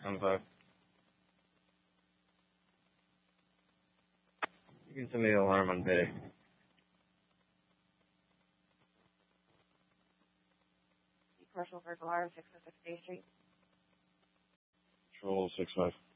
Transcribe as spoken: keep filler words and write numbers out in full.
ten five. You can send me the alarm on payday. Commercial First Alarm, six oh six Day Street. Control six five.